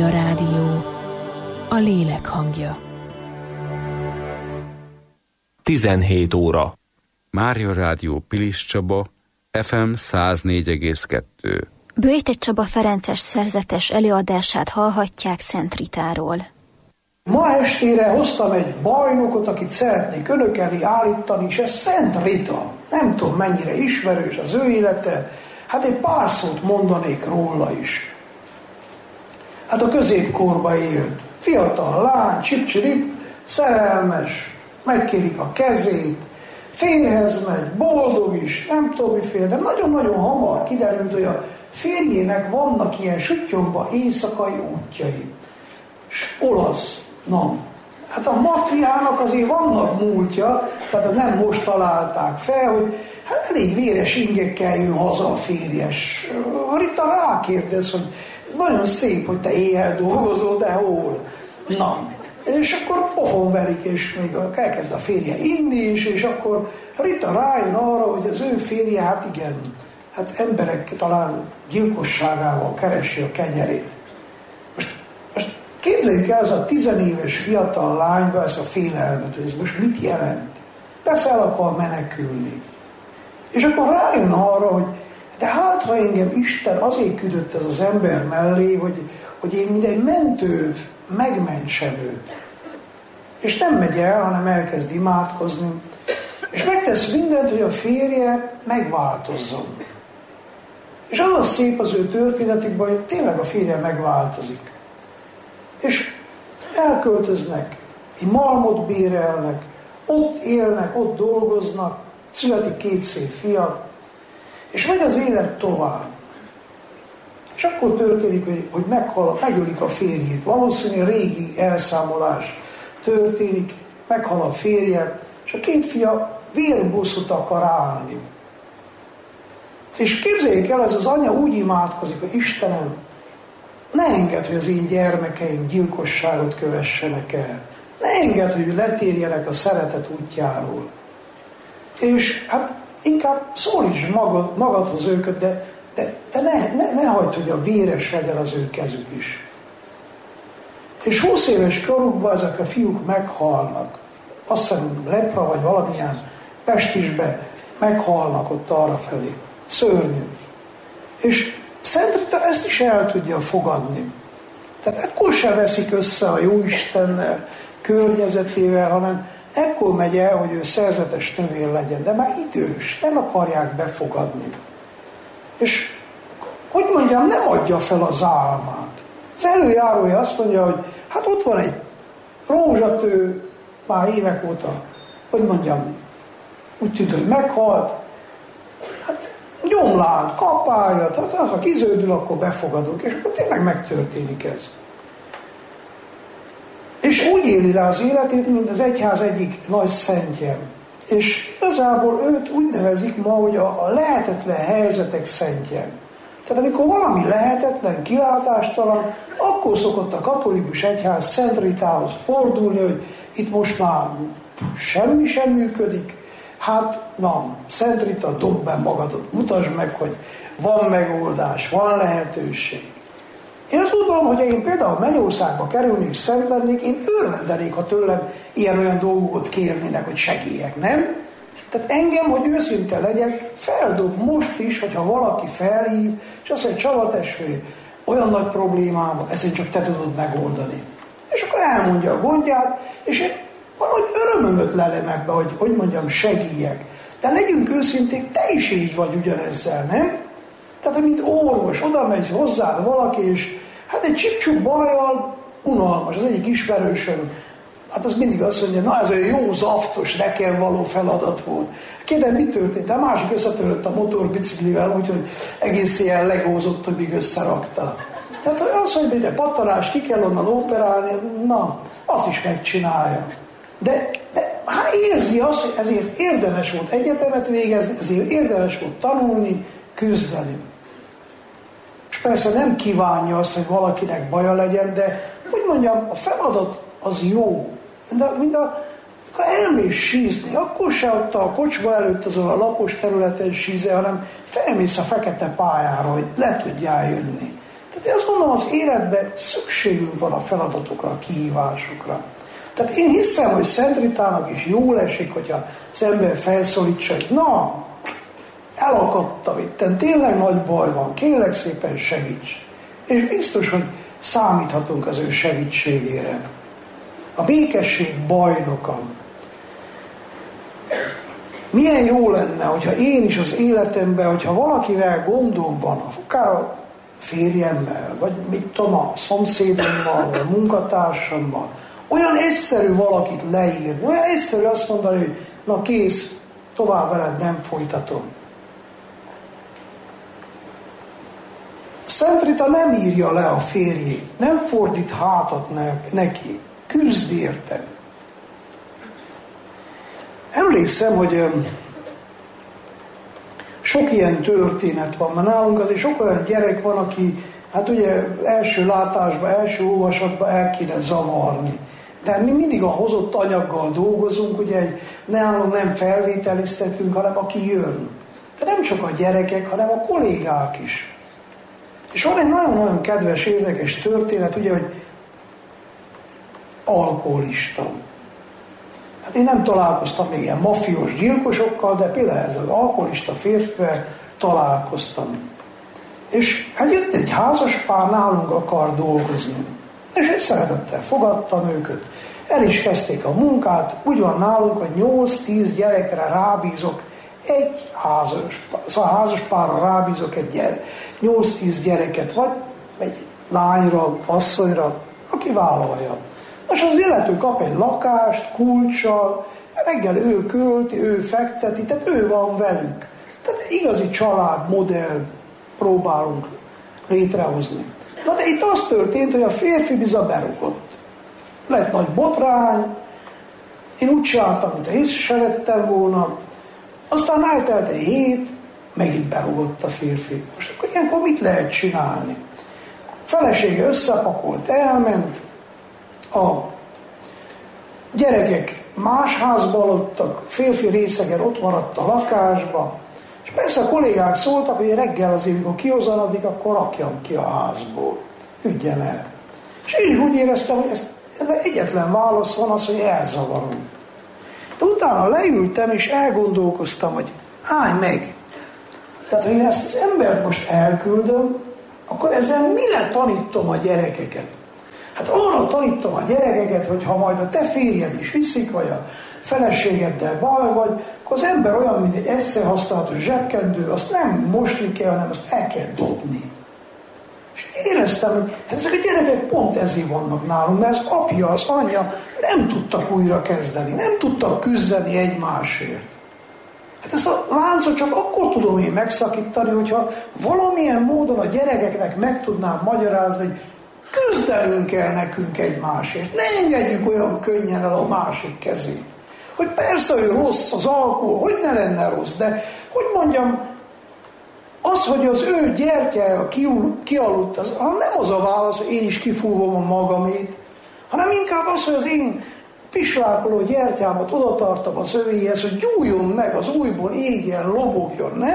Mária Rádió, a lélek hangja. 17 óra. Mária Rádió Pilis Csaba, FM 104,2. Böjte Csaba ferences szerzetes előadását hallhatják Szent Ritáról. Ma estére hoztam egy bajnokot, akit szeretnék önök elé állítani, és ez Szent Rita. Nem tudom, mennyire ismerős az ő élete, hát egy pár szót mondanék róla is. Hát a középkorba élt. Fiatal lány, csip-csirip, szerelmes, megkérik a kezét, férjhez megy, boldog is, nem tudom miféle, de nagyon-nagyon hamar kiderült, hogy a férjének vannak ilyen süttyomba éjszakai útjai. És olasz, na, hát a maffiának azért vannak múltja, tehát nem most találták fel, hogy hát elég véres ingekkel jön haza a férjes. Rita rákérdez, hogy ez nagyon szép, hogy te éjjel dolgozol, de hol? Na, és akkor pofon verik, és még elkezd a férje inni is, és akkor Rita rájön arra, hogy az ő férje, hát igen, hát emberek talán gyilkosságával keresi a kenyerét. Most képzeljük el, az a 10 éves fiatal lányba ezt a félelmet, hogy ez most mit jelent. Persze el akar menekülni. És akkor rájön arra, hogy de hát, ha engem Isten azért küldött ez az ember mellé, hogy én mint egy mentő megmentsem őt. És nem megy el, hanem elkezd imádkozni. És megtesz mindent, hogy a férje megváltozzon. És az a szép az ő történetükben, hogy tényleg a férje megváltozik. És elköltöznek, egy malmot bérelnek, ott élnek, ott dolgoznak, születik 2 szép fia, és megy az élet tovább. És akkor történik, hogy megölik a férjét. Valószínűleg régi elszámolás történik, meghal a férje, és a 2 fia vérbosszút akar állni. És képzeljék el, ez az anya úgy imádkozik, hogy Istenem, ne engedd, hogy az én gyermekeim gyilkosságot kövessenek el. Ne engedd, hogy letérjenek a szeretet útjáról. És hát inkább szólíts magadhoz őket, de ne hagyd, hogy a véres legyen az ő kezük is. És 20 éves korukban ezek a fiúk meghalnak. Azt hiszem lepra vagy valamilyen pestisbe meghalnak ott arrafelé. Szörnyű. És Szent Rita ezt is el tudja fogadni. Tehát ekkor se veszik össze a Jóistennel, környezetével, hanem ekkor megy el, hogy ő szerzetes nővér legyen, de már idős, nem akarják befogadni. És, hogy mondjam, nem adja fel az álmát. Az előjárója azt mondja, hogy hát ott van egy rózsatő, már évek óta, hogy mondjam, úgy tűnt, hogy meghalt, hát gyomlát, kapályat, ha kizöldül, akkor befogadunk, és akkor tényleg megtörténik ez. És úgy éli rá az életét, mint az egyház egyik nagy szentje. És igazából őt úgy nevezik ma, hogy a lehetetlen helyzetek szentje. Tehát amikor valami lehetetlen, kilátástalan, akkor szokott a katolikus egyház Szent Ritához fordulni, hogy itt most már semmi sem működik. Hát, na, Szent Rita, dobd be magadat, mutasd meg, hogy van megoldás, van lehetőség. Én azt gondolom, hogy én például Mennyországba kerülnék és szent lennék, én örvendenék, ha tőlem ilyen-olyan dolgokat kérnének, hogy segélyek, nem? Tehát engem, hogy őszinte legyek, feldob most is, hogyha valaki felhív, és azt mondja, Csaba testvér, olyan nagy problémám van, ezt csak te tudod megoldani. És akkor elmondja a gondját, és én valahogy örömömöt lelem ebbe, hogy mondjam, segíjek. De legyünk őszinték, te is így vagy ugyanezzel, nem? Tehát, mint orvos, oda megy hozzád valaki, és hát egy csip-csup bajjal unalmas. Az egyik ismerősöm, hát az mindig azt mondja, na ez egy jó zaftos, nekem való feladat volt. Kérdem, mi történt? A másik összetörött a motorbiciklivel, úgyhogy egész ilyen legózott, hogy még összerakta. Tehát azt mondja, hogy de pattanás, ki kell onnan operálni, na, azt is megcsinálja. De hát érzi azt, hogy ezért érdemes volt egyetemet végezni, ezért érdemes volt tanulni, küzdeni. És persze nem kívánja azt, hogy valakinek baja legyen, de hogy mondjam, a feladat az jó. Amikor elmész sízni, akkor se ott a kocsma előtt azon a lapos területen sízel, hanem felmész a fekete pályára, hogy le tudjál jönni. Tehát Tehát én azt gondolom, az életben szükségünk van a feladatokra, a kihívásokra. Tehát én hiszem, hogy Szent Ritának is jól esik, hogyha az ember felszólítsa, hogy na, elakadtam itten, tényleg nagy baj van, kérlek szépen segíts. És biztos, hogy számíthatunk az ő segítségére. A békesség bajnoka. Milyen jó lenne, hogyha én is az életemben, hogyha valakivel gondom van, akár a férjemmel, vagy mit tudom, a szomszédommal, vagy a munkatársammal, olyan egyszerű valakit leírni, olyan egyszerű azt mondani, hogy na kész, tovább veled nem folytatom. Szent Rita nem írja le a férjét, nem fordít hátat neki, küzd érte. Emlékszem, hogy sok ilyen történet van, mert nálunk azért sok olyan gyerek van, aki hát ugye első látásban, első olvasatban el kéne zavarni. De mi mindig a hozott anyaggal dolgozunk, ugye nálunk nem felvételiztetünk, hanem aki jön. De nem csak a gyerekek, hanem a kollégák is. És van egy nagyon-nagyon kedves, érdekes történet, ugye, hogy alkoholista. Hát én nem találkoztam még ilyen mafiós gyilkosokkal, de például ez az alkoholista férfivel találkoztam. És hát jött egy házaspár, nálunk akar dolgozni. És én szeretettel fogadtam őket. El is kezdték a munkát. Úgy van nálunk, hogy 8-10 gyerekre rábízok egy házaspárra rábízok egy 8-10 gyereket, vagy egy lányra, asszonyra, aki vállalja. Most az illető kap egy lakást, kulccsal, reggel ő költi, ő fekteti, tehát ő van velük. Tehát igazi családmodell próbálunk létrehozni. Na de itt az történt, hogy a férfi biza berugott. Lett nagy botrány, én úgy csináltam, mint észre se vettem volna, aztán eltelt egy hét, megint berugott a férfi. Most akkor ilyenkor mit lehet csinálni? A felesége összepakolt, elment, a gyerekek más házba aludtak, férfi részegen ott maradt a lakásba, és persze a kollégák szóltak, hogy reggel azért, amikor kihozanadik, akkor rakjam ki a házból, üdjen el. És én is úgy éreztem, hogy de egyetlen válasz van az, hogy elzavarom. De utána leültem és elgondolkoztam, hogy állj meg. Tehát, ha én ezt az embert most elküldöm, akkor ezzel mire tanítom a gyerekeket? Hát arra tanítom a gyerekeket, hogy ha majd a te férjed is viszik, vagy a feleségeddel baj vagy, akkor az ember olyan, mint egy egyszer használatos zsebkendő, azt nem mosni kell, hanem azt el kell dobni. És éreztem, hogy ezek a gyerekek pont ezért vannak nálunk, mert az apja, az anyja nem tudtak újra kezdeni, nem tudtak küzdeni egymásért. Hát ezt a láncot csak akkor tudom én megszakítani, hogyha valamilyen módon a gyerekeknek meg tudnám magyarázni, hogy küzdenünk kell nekünk egymásért. Ne engedjük olyan könnyen el a másik kezét. Hogy persze ő rossz, az alkohol, hogy ne lenne rossz, de hogy mondjam, az, hogy az ő gyertyája kialudt, az nem az a válasz, hogy én is kifúvom a magamét, hanem inkább az, hogy az én pislákoló gyertyámat oda tartom az övéhez, hogy gyújjon meg, az újból égjen, lobogjon, nem?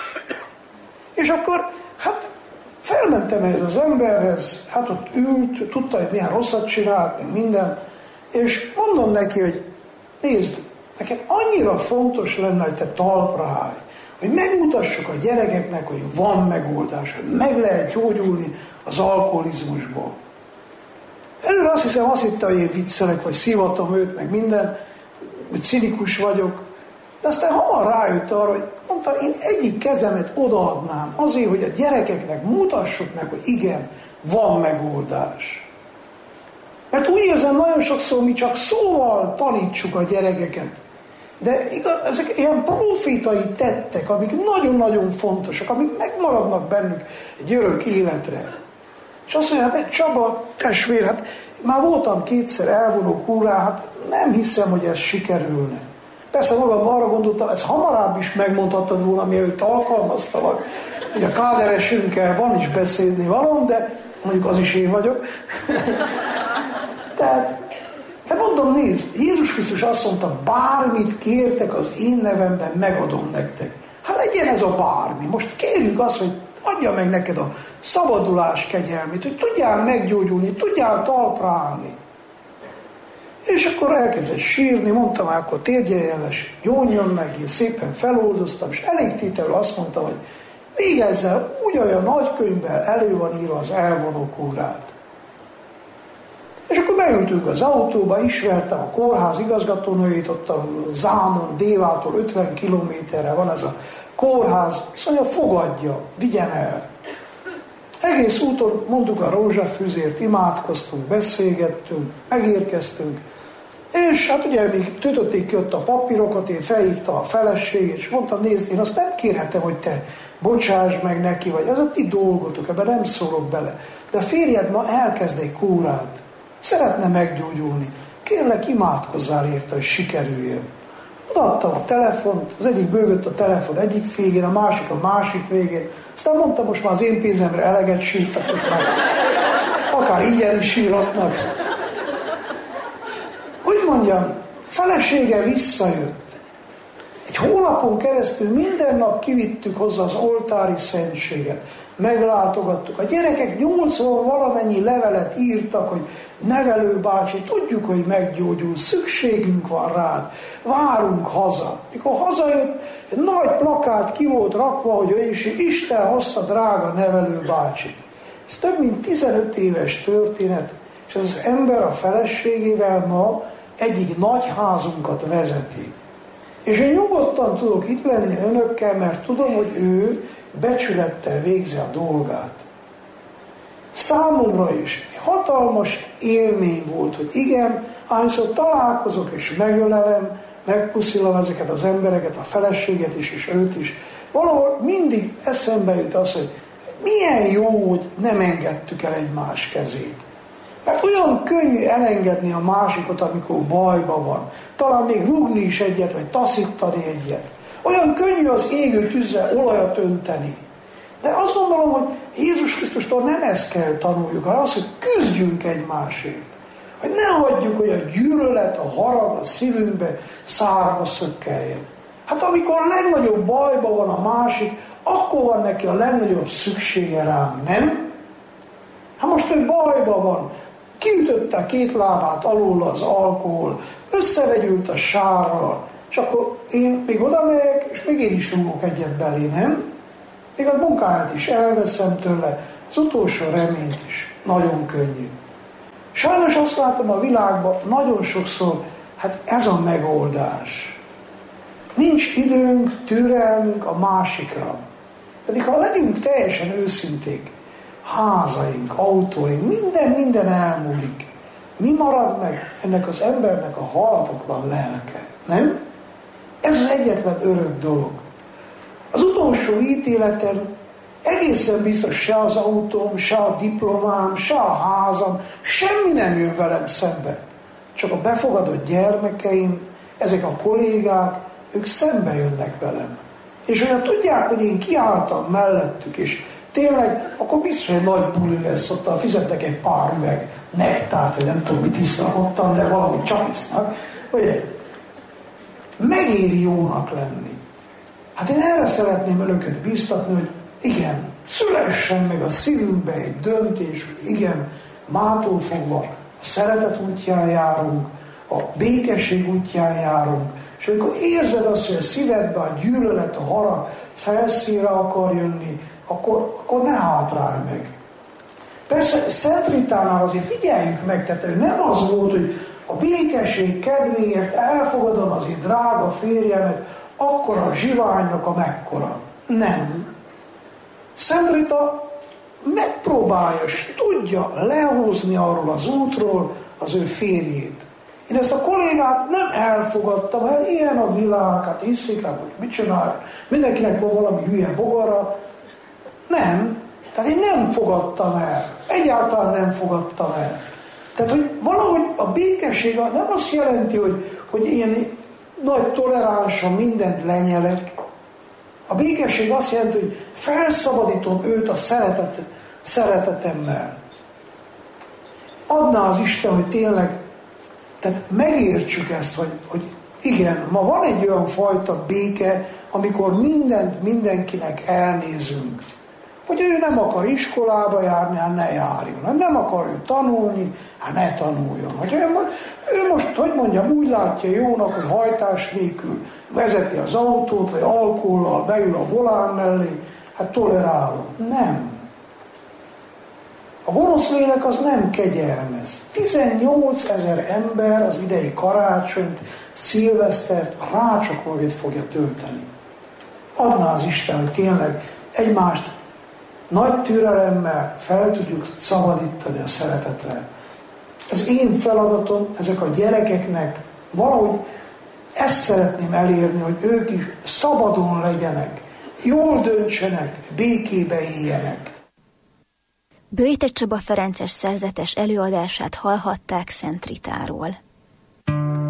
És akkor, hát felmentem ehhez az emberhez, hát ott ült, tudta, hogy milyen rosszat csinált, meg minden, és mondom neki, hogy nézd, nekem annyira fontos lenne, hogy te talpra állj, hogy megmutassuk a gyerekeknek, hogy van megoldás, hogy meg lehet gyógyulni az alkoholizmusból. Előre azt hiszem, azt hitte, hogy én viccelek, vagy szívatom őt, meg minden, hogy cinikus vagyok, de aztán hamar rájött arra, hogy mondta, én egyik kezemet odaadnám azért, hogy a gyerekeknek mutassuk meg, hogy igen, van megoldás. Mert úgy érzem, nagyon sokszor mi csak szóval tanítsuk a gyerekeket, de ezek ilyen profétai tettek, amik nagyon-nagyon fontosak, amik megmaradnak bennük egy örök életre. És azt mondja, hát egy Csaba testvér, hát már voltam 2-szer elvonó kúrán, hát nem hiszem, hogy ez sikerülne. Persze magamban arra gondoltam, ezt hamarabb is megmondhattad volna, mielőtt alkalmaztalak. Ugye a káderesünkkel van is beszélni valami, de mondjuk az is én vagyok. Tehát, de mondom, nézd, Jézus Krisztus azt mondta, bármit kértek az én nevemben, megadom nektek. Hát legyen ez a bármi. Most kérjük azt, hogy adja meg neked a szabadulás kegyelmét, hogy tudjál meggyógyulni, tudjál talpra állni. És akkor elkezdett sírni, mondtam, akkor térgyeljeles, gyónjon meg, én szépen feloldoztam, és elégtételül azt mondtam, hogy végezzel, olyan nagy könyvben elő van írva az elvonó kórát. És akkor beültünk az autóba, ismertem a kórház igazgatónőjét, ott a Zámon, Dévától 50 kilométerre van ez a kórház, és mondja, fogadja, vigyen el. Egész úton mondtuk a rózsafűzért, imádkoztunk, beszélgettünk, megérkeztünk, és hát ugye még töltötték ki ott a papírokat, én felhívtam a feleségét, és mondtam, nézd, én azt nem kérhetem, hogy te bocsáss meg neki, vagy az a ti dolgotok, ebben nem szólok bele. De a férjed ma elkezd egy kórát, szeretne meggyógyulni, kérlek, imádkozzál érte, hogy sikerüljön. Odaadtam a telefont, az egyik bőgött a telefon egyik végén, a másik végén. Aztán mondtam, most már az én pénzemre eleget sírtak, most már akár ingyen is sírhatnak. Hogy mondjam, felesége visszajött. Egy hónapon keresztül minden nap kivittük hozzá az oltári szentséget. Meglátogattuk. A gyerekek 80 valamennyi levelet írtak, hogy nevelőbácsi, tudjuk, hogy meggyógyul, szükségünk van rád, várunk haza. Mikor hazajött, egy nagy plakát ki volt rakva, hogy Isten hozta drága nevelőbácsit. Ez több mint 15 éves történet, és az ember a feleségével ma egyik nagy házunkat vezeti. És én nyugodtan tudok itt lenni önökkel, mert tudom, hogy ő becsülettel végzi a dolgát. Számomra is hatalmas élmény volt, hogy igen, hányszor találkozok és megölelem, megpuszilom ezeket az embereket, a feleséget is, és őt is. Valahol mindig eszembe jut az, hogy milyen jó, hogy nem engedtük el egymás kezét. Mert olyan könnyű elengedni a másikot, amikor bajban van. Talán még rúgni is egyet, vagy taszítani egyet. Olyan könnyű az égő tűzre olajat önteni. De azt gondolom, hogy Jézus Krisztustól nem ezt kell tanuljuk, hanem az, hogy küzdjünk egymásért. Hogy ne hagyjuk, hogy a gyűlölet, a harag a szívünkbe szárba szökkeljen. Hát amikor a legnagyobb bajban van a másik, akkor van neki a legnagyobb szüksége ránk, nem? Hát most ő bajban van, kiütötte 2 lábát alól az alkohol, összevegyült a sárral, és akkor én még oda megyek, és még én is rúgok egyet belé, nem? Még a munkáját is elveszem tőle, az utolsó reményt is. Nagyon könnyű. Sajnos azt látom a világban nagyon sokszor, hát ez a megoldás. Nincs időnk, türelmünk a másikra. Pedig ha legyünk teljesen őszinték, házaink, autóink, minden elmúlik. Mi marad meg? Ennek az embernek a halhatatlan lelke. Nem? Ez az egyetlen örök dolog. Az utolsó ítéleten egészen biztos se az autóm, se a diplomám, se a házam, semmi nem jön velem szembe. Csak a befogadott gyermekeim, ezek a kollégák, ők szembe jönnek velem. És olyan tudják, hogy én kiálltam mellettük, és tényleg, akkor biztos, hogy nagy buli lesz, ott fizetnek egy pár üveg nektárt, vagy nem tudom, mit isznak ottan, de valamit csak isznak. Ugye? Megéri jónak lenni. Hát én erre szeretném önöket bíztatni, hogy igen, szülessen meg a szívünkbe egy döntés, hogy igen, mától fogva a szeretet útján járunk, a békesség útján járunk, és amikor érzed azt, hogy a szívedbe a gyűlölet, a harag felszínre akar jönni, akkor ne hátrálj meg. Persze Szent Ritánál azért figyeljük meg, tehát nem az volt, hogy a békesség kedvéért elfogadom az én drága férjemet, akkora a zsiványnak a mekkora. Nem. Szent Rita megpróbálja, és tudja lehozni arról az útról az ő férjét. Én ezt a kollégát nem elfogadtam, hát ilyen a világ, hát hiszik, hát hogy mit csinál, mindenkinek van valami hülye bogara. Nem. Tehát én nem fogadtam el. Egyáltalán nem fogadtam el. Tehát, hogy valahogy a békesség nem azt jelenti, hogy én nagy toleránsan mindent lenyelek. A békesség azt jelenti, hogy felszabadítom őt a szeretetemmel. Adná az Isten, hogy tényleg, tehát megértsük ezt, hogy igen, ma van egy olyan fajta béke, amikor mindent mindenkinek elnézünk. hogy ő nem akar iskolába járni, hát ne járjon. Hát nem akar ő tanulni, hát ne tanuljon. Hogy ő most, hogy mondjam, úgy látja jónak, hogy hajtás nélkül vezeti az autót, vagy alkohollal beül a volán mellé, hát tolerálom. Nem. A gonosz lélek az nem kegyelmez. 18 000 ember az idei karácsonyt, szilvesztert rácsokolvét fogja tölteni. Adná az Isten, hogy tényleg egymást nagy türelemmel fel tudjuk szabadítani a szeretetre. Ez én feladatom, ezek a gyerekeknek valahogy ezt szeretném elérni, hogy ők is szabadon legyenek, jól döntsenek, békébe éljenek. Böjte Csaba ferences szerzetes előadását hallhatták Szent Ritáról.